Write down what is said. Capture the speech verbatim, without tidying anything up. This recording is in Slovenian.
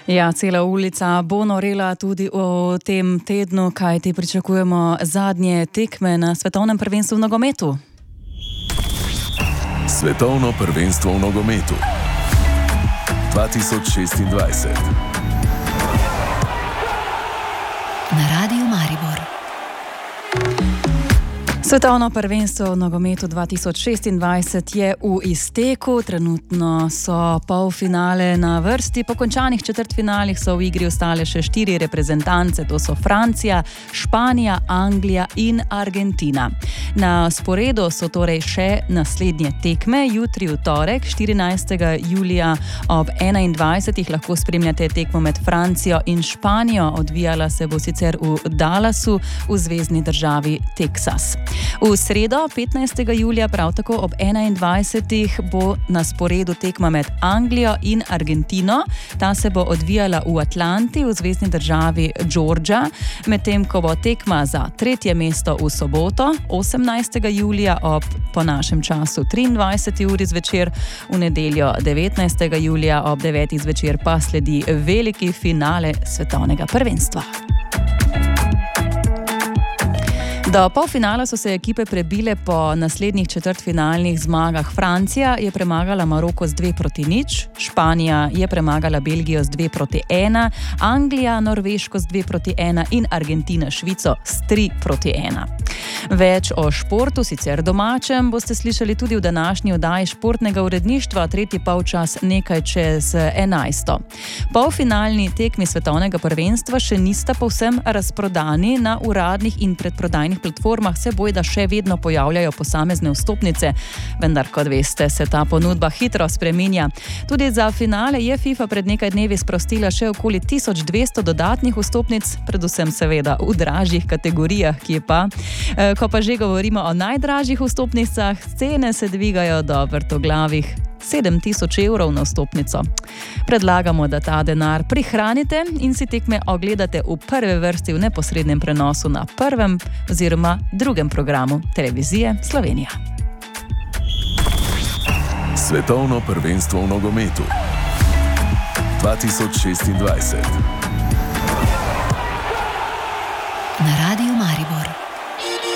Ja, cela ulica bo norela tudi v tem tednu, kaj ti pričakujemo zadnje tekme na svetovnem prvenstvu v nogometu. Svetovno prvenstvo v nogometu dva tisoč šestindvajset. Na Radiu Maribor. Svetovno prvenstvo v nogometu dva tisoč šestindvajset je v izteku, trenutno so polfinale na vrsti, po končanih četrtfinalih so v igri ostale še štiri reprezentance, to so Francija, Španija, Anglija in Argentina. Na sporedu so torej še naslednje tekme, jutri v torek, štirinajstega julija ob enaindvajsetih lahko spremljate tekmo med Francijo in Španijo, odvijala se bo sicer v Dallasu v zvezni državi Teksas. V sredo, petnajstega julija, prav tako ob enaindvajsetih bo na sporedu tekma med Anglijo in Argentino. Ta se bo odvijala v Atlanti, v zvezni državi Georgia, medtem ko bo tekma za tretje mesto v soboto, osemnajstega julija ob po našem času triindvajseti uri zvečer, v nedeljo devetnajstega julija ob devetih zvečer pa sledi veliki finale svetovnega prvenstva. Do polfinala so se ekipe prebile po naslednjih četrtfinalnih zmagah. Francija je premagala Maroko z dve proti nič, Španija je premagala Belgijo z dve proti ena, Anglija Norveško z dve proti ena in Argentina Švico s tri proti ena. Več o športu, sicer domačem, boste slišali tudi v današnji oddaji športnega uredništva, tretji polčas nekaj čez enajsto. Polfinalni tekmi svetovnega prvenstva še nista povsem razprodani, na uradnih in predprodajnih platformah se bojda še vedno pojavljajo posamezne vstopnice, vendar, kot veste, se ta ponudba hitro spreminja. Tudi za finale je FIFA pred nekaj dnevi sprostila še okoli tisoč dvesto dodatnih vstopnic, predvsem seveda v dražjih kategorijah, ki pa, ko pa že govorimo o najdražjih vstopnicah, cene se dvigajo do vrtoglavih sedem tisoč evrov na vstopnico. Predlagamo, da ta denar prihranite in si tekme ogledate v prvi vrsti v neposrednem prenosu na prvem oziroma drugem programu Televizije Slovenija. Svetovno prvenstvo v nogometu dva tisoč šestindvajset. Na Radiu